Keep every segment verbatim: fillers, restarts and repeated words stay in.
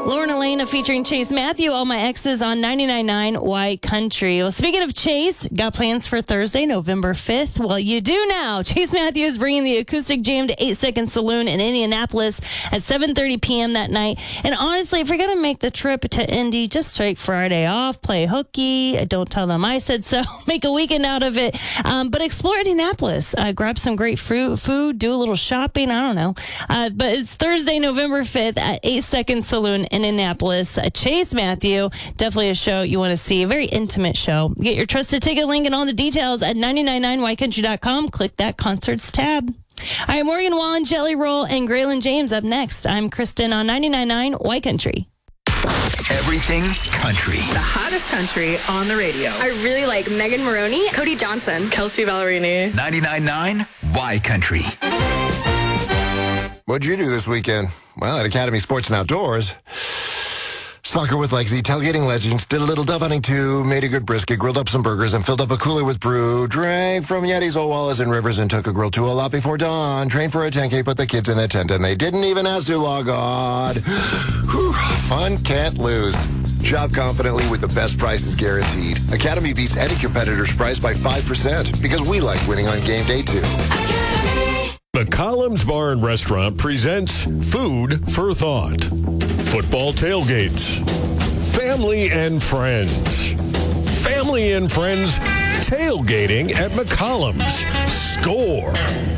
Lauren Elena featuring Chase Matthew, All My Exes on ninety-nine point nine White Country. Well, speaking of Chase, got plans for Thursday, November fifth? Well, you do now. Chase Matthew is bringing the Acoustic Jam to eight second Saloon in Indianapolis at seven thirty p.m. that night. And honestly, if you're going to make the trip to Indy, just take Friday off, play hooky. Don't tell them I said so. Make a weekend out of it. Um, but explore Indianapolis. Uh, grab some great fruit, food, do a little shopping. I don't know. Uh, but it's Thursday, November fifth at eight second Saloon in Indianapolis. Uh, Chase Matthew, definitely a show you want to see. A very intimate show. Get your trusted ticket link and all the details at ninety-nine point nine white country dot com. Click that concerts tab. All right, Morgan Wallen, Jelly Roll, and Graylin James up next. I'm Kristen on ninety-nine point nine White Country. Everything country. The hottest country on the radio. I really like Megan Maroney, Cody Johnson, Kelsey Ballerini. ninety-nine point nine White Country. What'd you do this weekend? Well, at Academy Sports and Outdoors, soccer with Lexi, tailgating legends, did a little dove hunting too, made a good brisket, grilled up some burgers, and filled up a cooler with brew, drank from Yeti's, Old Wallis, and Rivers, and took a grill to a lot before dawn, trained for a ten K, put the kids in a tent, and they didn't even ask to log on. Whew, fun can't lose. Shop confidently with the best prices guaranteed. Academy beats any competitor's price by five percent because we like winning on game day too. McCollum's Bar and Restaurant presents Food for Thought. Football tailgates. Family and friends. Family and friends tailgating at McCollum's. Score.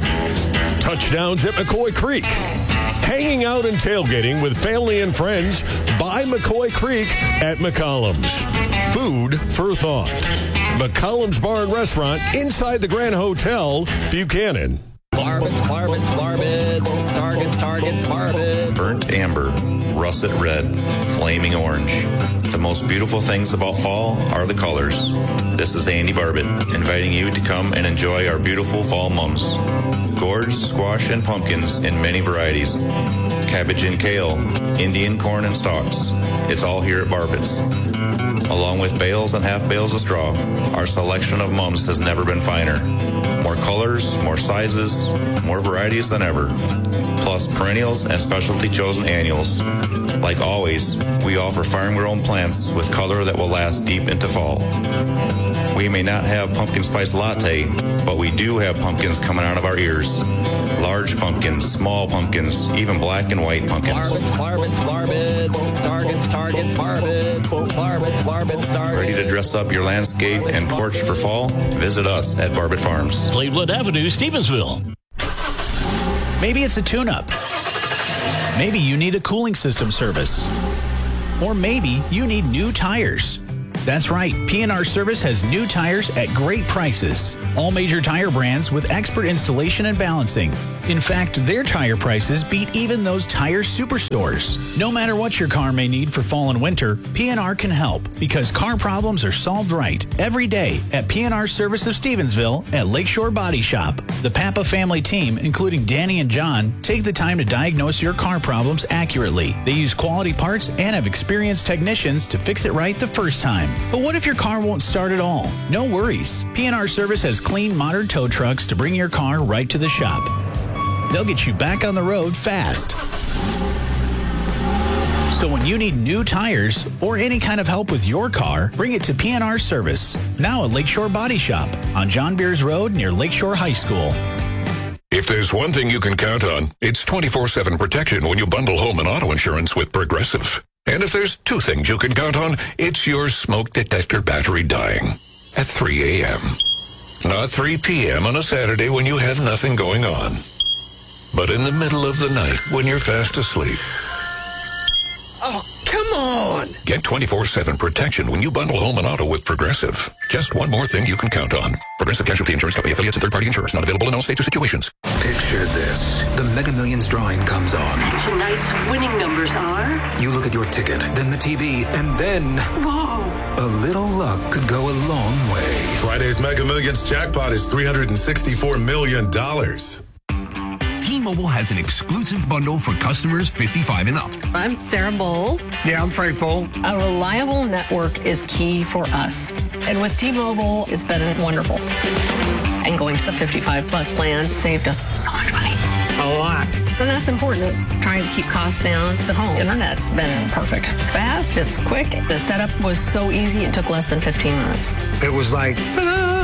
Touchdowns at McCoy Creek. Hanging out and tailgating with family and friends by McCoy Creek at McCollum's. Food for Thought. McCollum's Bar and Restaurant inside the Grand Hotel, Buchanan. Barbets, barbets, barbets, targets, targets, barbets. Burnt amber, russet red, flaming orange. The most beautiful things about fall are the colors. This is Andy Barbet, inviting you to come and enjoy our beautiful fall mums. Gourds, squash, and pumpkins in many varieties. Cabbage and kale, Indian corn and stalks. It's all here at Barbet's. Along with bales and half bales of straw, our selection of mums has never been finer. More colors, more sizes, more varieties than ever. Plus perennials and specialty chosen annuals. Like always, we offer farm-grown plants with color that will last deep into fall. We may not have pumpkin spice latte, but we do have pumpkins coming out of our ears. Large pumpkins, small pumpkins, even black and white pumpkins. Barbets, barbets, barbets, targets, targets, barbets, barbets, barbets, targets. Ready to dress up your landscape and porch for fall? Visit us at Barbet Farms. Cleveland Avenue, Stevensville. Maybe it's a tune-up. Maybe you need a cooling system service. Or maybe you need new tires. That's right, P and R Service has new tires at great prices. All major tire brands with expert installation and balancing. In fact, their tire prices beat even those tire superstores. No matter what your car may need for fall and winter, P and R can help because car problems are solved right every day at P and R Service of Stevensville at Lakeshore Body Shop. The Papa family team, including Danny and John, take the time to diagnose your car problems accurately. They use quality parts and have experienced technicians to fix it right the first time. But what if your car won't start at all? No worries. P and R Service has clean, modern tow trucks to bring your car right to the shop. They'll get you back on the road fast. So when you need new tires or any kind of help with your car, bring it to P and R Service. Now at Lakeshore Body Shop on John Beers Road near Lakeshore High School. If there's one thing you can count on, it's twenty-four seven protection when you bundle home and auto insurance with Progressive. And if there's two things you can count on, it's your smoke detector battery dying at three a.m. Not three p.m. on a Saturday when you have nothing going on, but in the middle of the night when you're fast asleep. Oh, come on! Get twenty-four seven protection when you bundle home and auto with Progressive. Just one more thing you can count on. Progressive Casualty Insurance Company affiliates and third-party insurers. Not available in all states or situations. Picture this. The Mega Millions drawing comes on. Tonight's winning numbers are... You look at your ticket, then the T V, and then... Whoa! A little luck could go a long way. Friday's Mega Millions jackpot is three hundred sixty-four million dollars. T-Mobile has an exclusive bundle for customers fifty-five and up. I'm Sarah Bowl. Yeah, I'm Frank Bowl. A reliable network is key for us. And with T-Mobile, it's been wonderful. And going to the fifty-five plus plan saved us so much money. Oh, a lot. And that's important, trying to keep costs down. The home internet's been perfect. It's fast, it's quick. The setup was so easy, it took less than fifteen minutes. It was like, ta-da!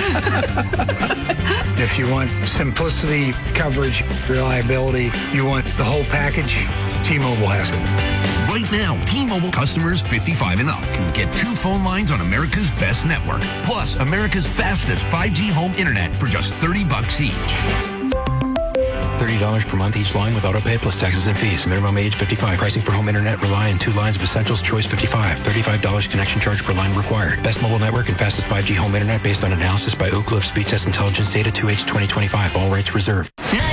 If you want simplicity, coverage, reliability, you want the whole package, T-Mobile has it. Right now, T-Mobile customers fifty-five and up can get two phone lines on America's best network, plus America's fastest five G home internet for just thirty bucks each. thirty dollars per month each line with autopay plus taxes and fees. Minimum age fifty-five. Pricing for home internet rely on two lines of Essentials Choice fifty-five. thirty-five dollars connection charge per line required. Best mobile network and fastest five G home internet based on analysis by Ookla of Speed Test Intelligence Data two H twenty twenty-five. All rights reserved.